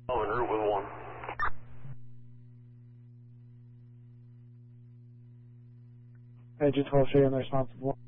I'm en route with one. Engine 12 showing the responsible.